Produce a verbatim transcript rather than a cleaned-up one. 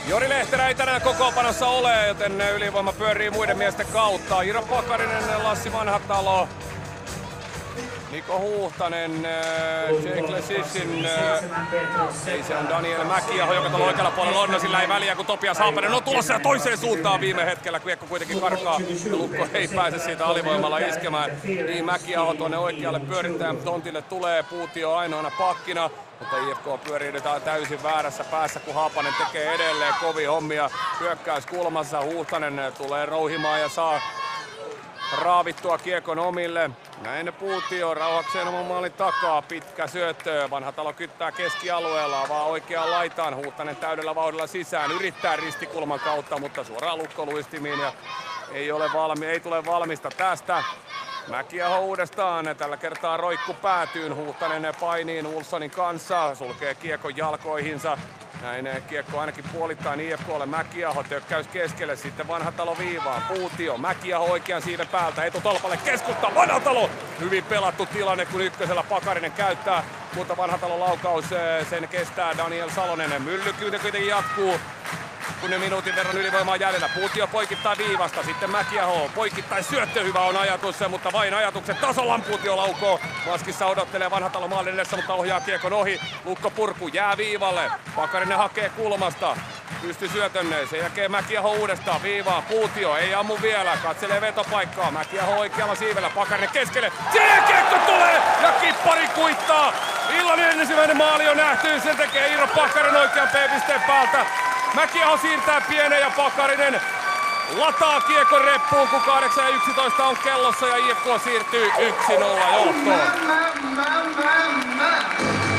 Jori Lehterä ei tänään kokoonpanossa ole, joten ylivoima pyörii muiden miesten kautta. Iiro Pakarinen, Lassi Vanhatalo, Niko Huhtanen, Jake Lesissin, ei se on Daniel Mäkiaho, joka tuolla oikealla puolella on, sillä ei väliä kun Topias Haapanen on tulossa ja toiseen suuntaan viime hetkellä. Kiekko kuitenkin karkaa ja Lukko ei pääse siitä alivoimalla iskemään. Niin Mäkiaho tuonne oikealle pyörittäjän tontille tulee, Puutio ainoana pakkina. Mutta I F K pyörii nyt täysin väärässä päässä, kun Haapanen tekee edelleen kovia hommia hyökkäyskulmassa. Huhtanen tulee rouhimaan ja saa raavittua kiekon omille. Näin Puutio rauhakseen oman maalin takaa. Pitkä syöttö. Vanhatalo kyttää keskialueella, avaa oikeaan laitaan. Huhtanen täydellä vauhdilla sisään. Yrittää ristikulman kautta, mutta suoraan lukkoluistimiin ja ei, ole valmi, ei tule valmista tästä. Mäkiaho uudestaan, tällä kertaa roikku päätyyn, Huhtanen painiin Ulssonin kanssa, sulkee kiekon jalkoihinsa. Näin kiekko ainakin puolittain I F K:lle, Mäkiaho tökkäys keskelle, sitten Vanhatalo viivaan, Puutio, Mäkiaho oikean siiven päältä, etutolpalle keskustaan, Vanhatalo! Hyvin pelattu tilanne, kun ykkösellä Pakarinen käyttää, mutta Vanhatalon laukaus, sen kestää Daniel Salonen, myllykyyntä kuitenkin jatkuu. Kun ne minuutin verran ylivoimaa jäljellä. Puutio poikittaa viivasta, sitten Mäkiaho poikittain syöttö, hyvä on ajatus, mutta vain ajatuksen tasolla Puutio laukoo. Maskissa odottelee Vanhatalo maalin edessä, mutta ohjaa kiekon ohi. Lukko purku jää viivalle. Pakarinen hakee kulmasta. Pysty syötönne, sen jälkeen Mäkiaho uudestaan viivaan. Puutio ei ammu vielä, katselee vetopaikkaa. Mäkiaho oikealla siivellä, Pakarinen keskelle. Siihen kiekko tulee ja kippari kuittaa. Illan ensimmäinen maali on nähty, sen tekee Iiro Pakarinen oikean P-pisteen päältä. Mäkiaho siirtää pienen ja Pakarinen lataa kiekon reppuun, kun kahdeksan yksitoista on kellossa ja I F K siirtyy yksi nolla johtoon.